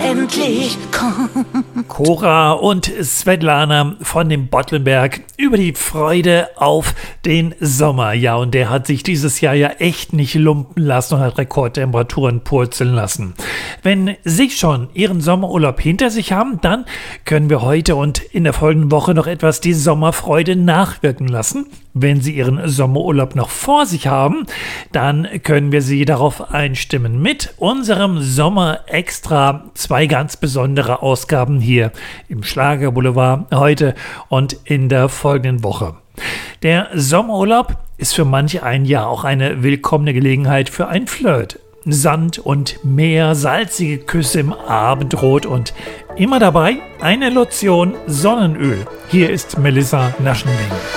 endlich kommt. Cora und Svetlana von dem Bottlenberg über die Freude auf den Sommer. Ja, und der hat sich dieses Jahr ja echt nicht lumpen lassen und hat Rekordtemperaturen purzeln lassen. Wenn Sie schon Ihren Sommerurlaub hinter sich haben, dann können wir heute und in der folgenden Woche noch etwas die Sommerfreude nachwirken lassen. Wenn Sie Ihren Sommerurlaub noch vor sich haben, dann können wir Sie darauf einstimmen mit unserem Sommer Extra. 2 ganz besondere Ausgaben hier im Schlagerboulevard heute und in der folgenden Woche. Der Sommerurlaub ist für manche ein Jahr auch eine willkommene Gelegenheit für ein Flirt. Sand und Meer, salzige Küsse im Abendrot und immer dabei eine Lotion Sonnenöl. Hier ist Melissa Naschenweng.